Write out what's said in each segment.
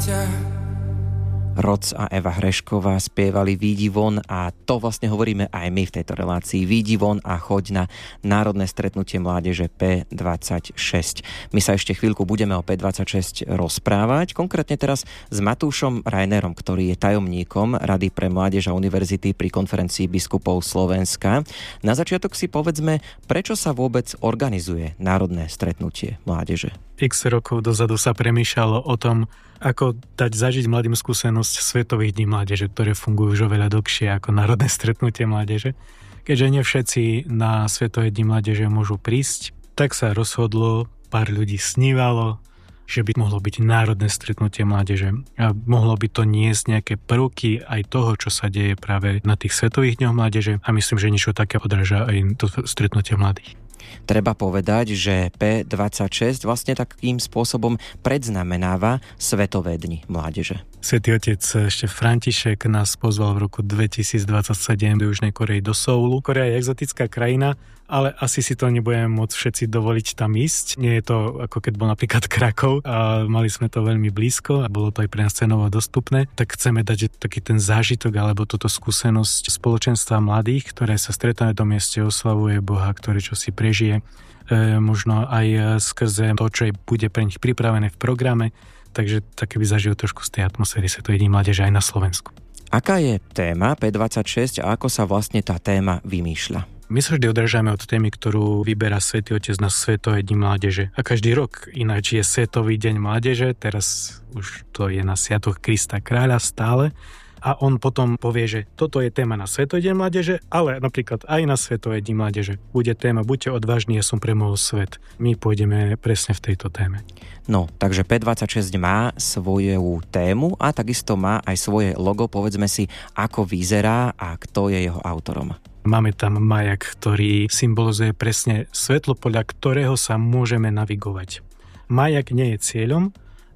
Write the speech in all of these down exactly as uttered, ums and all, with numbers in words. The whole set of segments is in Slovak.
ťa. Roc a Eva Hrešková spievali Výjdi von a to vlastne hovoríme aj my v tejto relácii. Výjdi von a choď na národné stretnutie mládeže pé dvadsaťšesť. My sa ešte chvíľku budeme o pé dvadsaťšesť rozprávať, konkrétne teraz s Matúšom Rajnerom, ktorý je tajomníkom Rady pre mládež a univerzity pri konferencii biskupov Slovenska. Na začiatok si povedzme, prečo sa vôbec organizuje národné stretnutie mládeže? X rokov dozadu sa premýšľalo o tom, ako dať zažiť mladým skúsenosť Svetových dní mládeže, ktoré fungujú už oveľa dlhšie ako národné stretnutie mládeže. Keďže nie všetci na Svetové dni mládeže môžu prísť, tak sa rozhodlo, pár ľudí snívalo, že by mohlo byť národné stretnutie mládeže. A mohlo by to niesť nejaké prvky aj toho, čo sa deje práve na tých Svetových dňoch mládeže. A myslím, že niečo také odráža aj to stretnutie mladých. Treba povedať, že pé dvadsaťšesť vlastne takým spôsobom predznamenáva Svetové dni mládeže. Svätý otec ešte František nás pozval v roku dvetisícdvadsaťsedem do Južnej Korei do Soulu. Korea je exotická krajina, ale asi si to nebudeme môcť všetci dovoliť tam ísť. Nie je to ako keď bol napríklad Krakov a mali sme to veľmi blízko a bolo to aj pre nás cenovo dostupné. Tak chceme dať taký ten zážitok alebo túto skúsenosť spoločenstva mladých, ktoré sa stretá na tom mieste, oslavuje Boha, ktorý čo si prežije, e, možno aj skrze to, čo bude pre nich pripravené v programe. Takže také by zažil trošku z tej atmosféry Svetových dní mládeže aj na Slovensku. Aká je téma pé dvadsaťšesť a ako sa vlastne tá téma vymýšľa? My sa vždy odrážame od témy, ktorú vyberá Svätý Otec na Svetové dni mládeže. A každý rok ináč je Svetový deň mládeže, teraz už to je na Sviatok Krista Kráľa stále. A on potom povie, že toto je téma na Svetový deň mládeže, ale napríklad aj na Svetové dni mládeže bude téma buďte odvážni, ja som premohol svet. My pôjdeme presne v tejto téme. No, takže pé dvadsaťšesť má svoju tému a takisto má aj svoje logo. Povedzme si, ako vyzerá a kto je jeho autorom. Máme tam majak, ktorý symbolizuje presne svetlo, podľa ktorého sa môžeme navigovať. Majak nie je cieľom,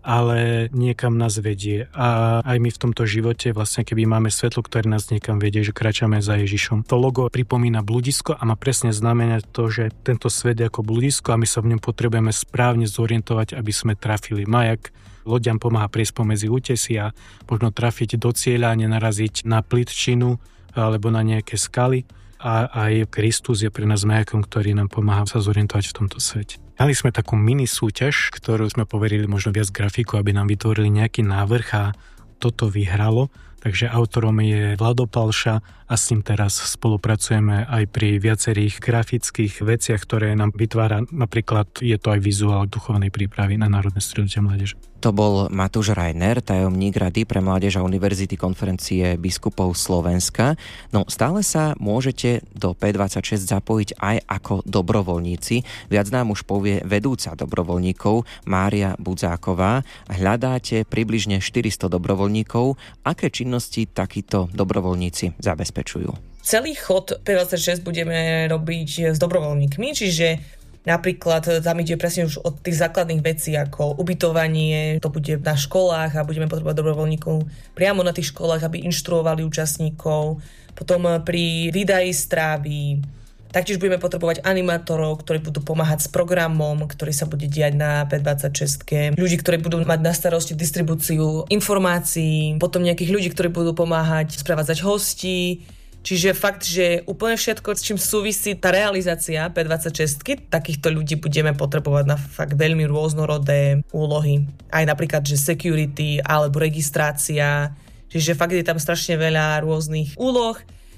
ale niekam nás vedie. A aj my v tomto živote, vlastne keby máme svetlo, ktoré nás niekam vedie, že kráčame za Ježišom. To logo pripomína blúdisko a má presne znamenať to, že tento svet je ako blúdisko a my sa v ňom potrebujeme správne zorientovať, aby sme trafili. Majak loďam pomáha prejsť pomedzi útesy a možno trafiť do cieľa a nenaraziť na plitčinu alebo na nejaké skaly. A aj Kristus je pre nás majakom, ktorý nám pomáha sa zorientovať v tomto svete. Mali sme takú mini súťaž, ktorú sme poverili možno viac grafiku, aby nám vytvorili nejaký návrh a toto vyhralo. Takže autorom je Vlado Palša a s ním teraz spolupracujeme aj pri viacerých grafických veciach, ktoré nám vytvára. Napríklad je to aj vizuál duchovnej prípravy na Národné stretnutie mládeže. To bol Matúš Rajner, tajomník Rady pre mládež a univerzity konferencie biskupov Slovenska. No stále sa môžete do pé dvadsaťšesť zapojiť aj ako dobrovoľníci. Viac nám už povie vedúca dobrovoľníkov Mária Budzáková. Hľadáte približne štyristo dobrovoľníkov. Aké činnosti takíto dobrovoľníci zabezpečujú? Celý chod pé dvadsaťšesť budeme robiť s dobrovoľníkmi, čiže napríklad tam ide presne už od tých základných vecí ako ubytovanie, to bude na školách a budeme potrebovať dobrovoľníkov priamo na tých školách, aby inštruovali účastníkov. Potom pri výdaji strávy. Taktiež budeme potrebovať animátorov, ktorí budú pomáhať s programom, ktorý sa bude diať na pé dvadsaťšesť. Ľudí, ktorí budú mať na starosti distribúciu informácií. Potom nejakých ľudí, ktorí budú pomáhať sprevádzať hostí. Čiže fakt, že úplne všetko, s čím súvisí tá realizácia pé dvadsaťšesť, takýchto ľudí budeme potrebovať na fakt veľmi rôznorodé úlohy. Aj napríklad, že security alebo registrácia. Čiže fakt je tam strašne veľa rôznych úloh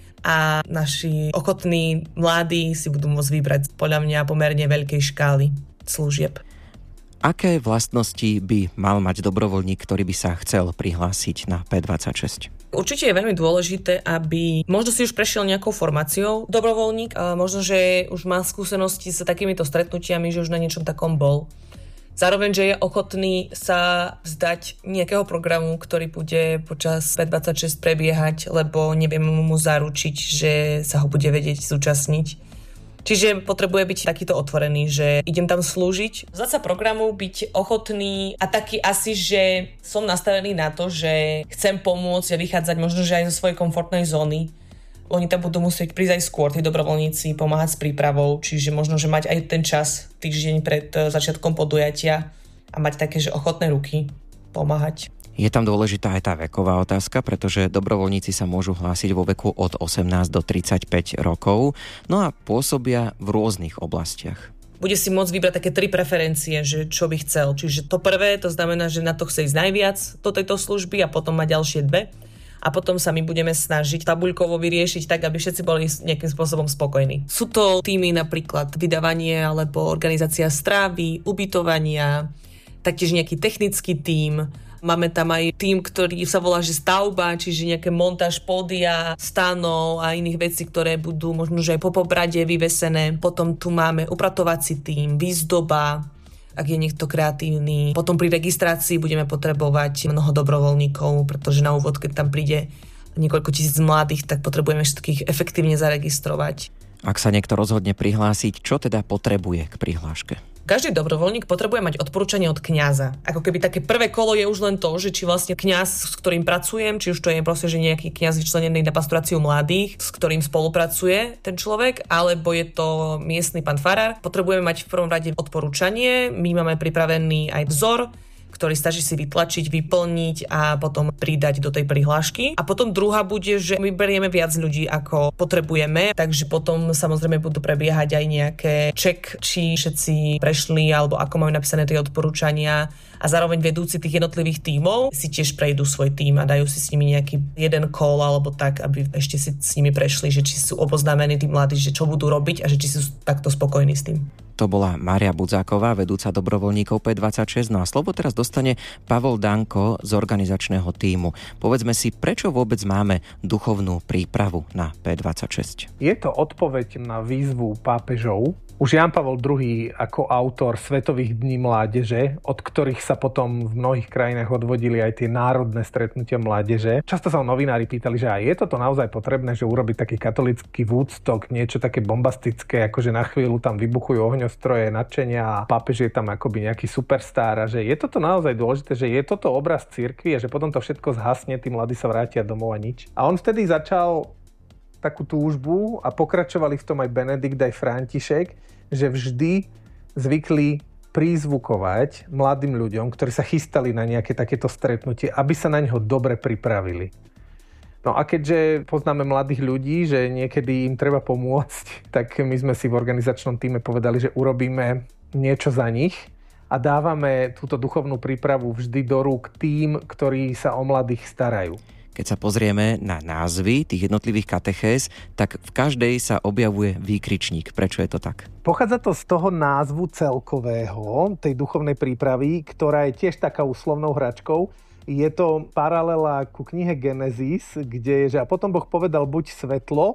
a naši ochotní mladí si budú môcť vybrať podľa mňa pomerne veľkej škály služieb. Aké vlastnosti by mal mať dobrovoľník, ktorý by sa chcel prihlásiť na pé dvadsaťšesť? Určite je veľmi dôležité, aby možno si už prešiel nejakou formáciou dobrovoľník, a možno, že už má skúsenosti s takýmito stretnutiami, že už na niečom takom bol. Zároveň, že je ochotný sa vzdať nejakého programu, ktorý bude počas pé dvadsaťšesť prebiehať, lebo nevieme mu zaručiť, že sa ho bude vedieť zúčastniť. Čiže potrebuje byť takýto otvorený, že idem tam slúžiť. Vzdať sa programu, byť ochotný a taký asi, že som nastavený na to, že chcem pomôcť a vychádzať možno, že aj zo svojej komfortnej zóny. Oni tam budú musieť prísť aj skôr, tí dobrovoľníci, pomáhať s prípravou, čiže možno, že mať aj ten čas týždeň pred začiatkom podujatia a mať také, že ochotné ruky. pomáhať. Je tam dôležitá aj tá veková otázka, pretože dobrovoľníci sa môžu hlásiť vo veku od osemnásť do tridsaťpäť rokov, no a pôsobia v rôznych oblastiach. Bude si môcť vybrať také tri preferencie, že čo by chcel. Čiže to prvé, to znamená, že na to chce ísť najviac do tejto služby a potom má ďalšie dve. A potom sa my budeme snažiť tabuľkovo vyriešiť tak, aby všetci boli nejakým spôsobom spokojní. Sú to týmy napríklad vydávanie alebo organizácia strávy, ubytovania, taktiež nejaký technický tím. Máme tam aj tím, ktorý sa volá, že stavba, čiže nejaké montáž pódia, stánov a iných vecí, ktoré budú možno, že aj po Poprade vyvesené. Potom tu máme upratovací tím, výzdoba, ak je niekto kreatívny. Potom pri registrácii budeme potrebovať mnoho dobrovoľníkov, pretože na úvod, keď tam príde niekoľko tisíc mladých, tak potrebujeme všetkých efektívne zaregistrovať. Ak sa niekto rozhodne prihlásiť, čo teda potrebuje k prihláške? Každý dobrovoľník potrebuje mať odporúčanie od kňaza. Ako keby také prvé kolo je už len to, že či vlastne kňaz, s ktorým pracujem, či už to je proste, že nejaký kňaz vyčlenený na pastoráciu mladých, s ktorým spolupracuje ten človek, alebo je to miestny pán farár. Potrebujeme mať v prvom rade odporúčanie. My máme pripravený aj vzor, ktorý stačí si vytlačiť, vyplniť a potom pridať do tej prihlášky. A potom druhá bude, že my berieme viac ľudí, ako potrebujeme, takže potom samozrejme budú prebiehať aj nejaké check, či všetci prešli, alebo ako majú napísané tie odporúčania. A zároveň vedúci tých jednotlivých tímov si tiež prejdú svoj tím a dajú si s nimi nejaký jeden call alebo tak, aby ešte si s nimi prešli, že či sú oboznámení tí mladí, že čo budú robiť a že či sú takto spokojní s tým. To bola Mária Budzáková, vedúca dobrovoľníkov pé dvadsaťšesť. No a slovo teraz dostane Pavol Danko z organizačného tímu. Povedzme si, prečo vôbec máme duchovnú prípravu na pé dvadsaťšesť? Je to odpoveď na výzvu pápežov. Už Ján Pavol druhý ako autor Svetových dní mládeže, od ktorých sa potom v mnohých krajinách odvodili aj tie národné stretnutia mládeže. Často sa novinári pýtali, že aj je toto naozaj potrebné, že urobiť taký katolícky Woodstock, niečo také bombastické, akože na chvíľu tam vybuchujú ohňostroje, nadšenia a pápež je tam akoby nejaký superstar a že je toto naozaj dôležité, že je toto obraz cirkvi a že potom to všetko zhasne, tí mladí sa vrátia domov a nič. A on vtedy začal takú túžbu a pokračovali v tom aj Benedikt, aj František, že vždy zvykli prízvukovať mladým ľuďom, ktorí sa chystali na nejaké takéto stretnutie, aby sa na neho dobre pripravili. No a keďže poznáme mladých ľudí, že niekedy im treba pomôcť, tak my sme si v organizačnom týme povedali, že urobíme niečo za nich a dávame túto duchovnú prípravu vždy do rúk tým, ktorí sa o mladých starajú. Keď sa pozrieme na názvy tých jednotlivých katechéz, tak v každej sa objavuje výkričník. Prečo je to tak? Pochádza to z toho názvu celkového, tej duchovnej prípravy, ktorá je tiež taká úslovnou hračkou. Je to paralela ku knihe Genesis, kde je, že a potom Boh povedal buď svetlo,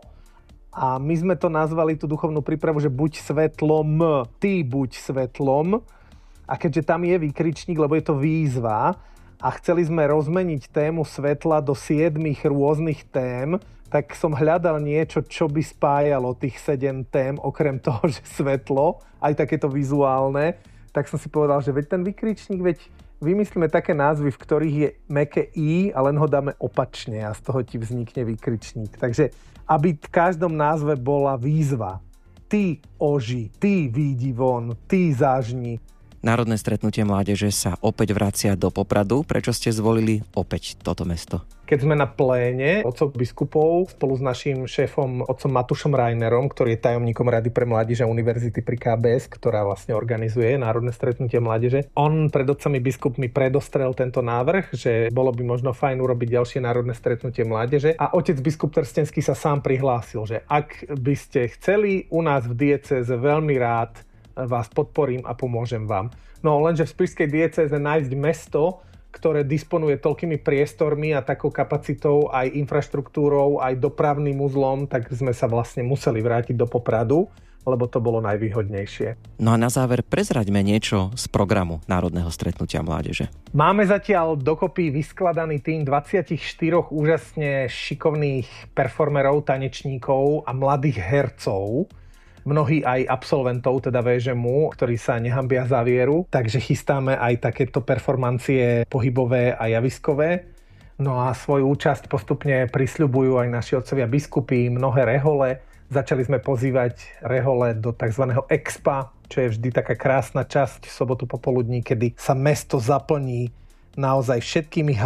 a my sme to nazvali tú duchovnú prípravu, že buď svetlom, ty buď svetlom. A keďže tam je výkričník, lebo je to výzva, a chceli sme rozmeniť tému svetla do siedmich rôznych tém, tak som hľadal niečo, čo by spájalo tých sedem tém, okrem toho, že svetlo, aj takéto vizuálne. Tak som si povedal, že veď ten výkričník, veď vymyslíme také názvy, v ktorých je mäkké I a len ho dáme opačne a z toho ti vznikne výkričník. Takže aby v každom názve bola výzva. Ty oži, ty výjdi von, ty zážni. Národné stretnutie mládeže sa opäť vracia do Popradu. Prečo ste zvolili opäť toto mesto? Keď sme na pléne otcov biskupov spolu s naším šéfom otcom Matúšom Rajnerom, ktorý je tajomníkom Rady pre mládež a univerzity pri ká bé es, ktorá vlastne organizuje Národné stretnutie mládeže, on pred otcami biskupmi predostrel tento návrh, že bolo by možno fajn urobiť ďalšie Národné stretnutie mládeže a otec biskup Trstenský sa sám prihlásil, že ak by ste chceli u nás v diecéze, veľmi rád vás podporím a pomôžem vám. No lenže v spišskej diecéze nájsť mesto, ktoré disponuje toľkými priestormi a takou kapacitou, aj infraštruktúrou, aj dopravným uzlom, tak sme sa vlastne museli vrátiť do Popradu, lebo to bolo najvýhodnejšie. No a na záver prezraďme niečo z programu Národného stretnutia mládeže. Máme zatiaľ dokopy vyskladaný tým dvadsaťštyri úžasne šikovných performerov, tanečníkov a mladých hercov, mnohí aj absolventov, teda vé žé em u, ktorí sa nehambia za vieru, takže chystáme aj takéto performancie pohybové a javiskové. No a svoju účasť postupne prisľubujú aj naši otcovia biskupy, mnohé rehole. Začali sme pozývať rehole do tzv. Expa, čo je vždy taká krásna časť v sobotu popoludní, kedy sa mesto zaplní naozaj všetkými